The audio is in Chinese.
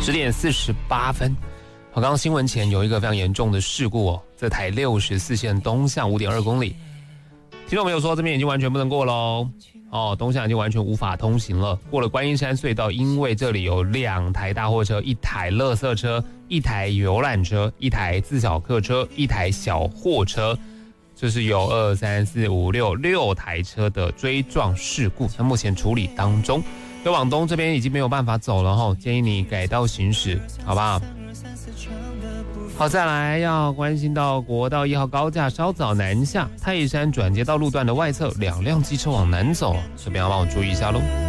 10点48分。好，刚刚新闻前有一个非常严重的事故哦，这台64线东向 5.2 公里，听众朋友说这边已经完全不能过喽。东向已经完全无法通行了。过了观音山隧道，因为这里有2台大货车、1台垃圾车、1台游览车、1台自小客车、1台小货车，就是有2、3、4、5、6台车的追撞事故，那目前处理当中。所以往东这边已经没有办法走了，建议你改道行驶，好不好？好，再来要关心到国道1号高架稍早南下泰山转接道路段的外侧2辆机车往南走，这边要帮我注意一下咯。